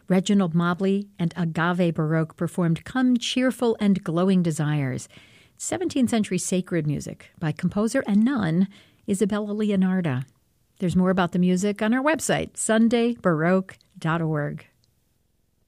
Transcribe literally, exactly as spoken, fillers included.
Reginald Mobley and Agave Baroque performed Come Cheerful and Glowing Desires, seventeenth century sacred music by composer and nun Isabella Leonarda. There's more about the music on our website, sunday baroque dot org.